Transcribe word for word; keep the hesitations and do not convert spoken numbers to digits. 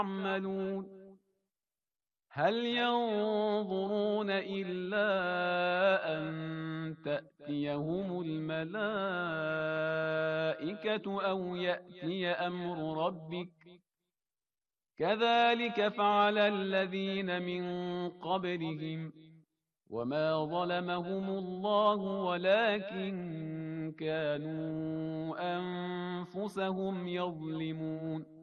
يعملون هل ينظرون إلا أن تأتيهم الملائكة أو يأتي أمر ربك كذلك فعل الذين من قبلهم وما ظلمهم الله ولكن كانوا أنفسهم يظلمون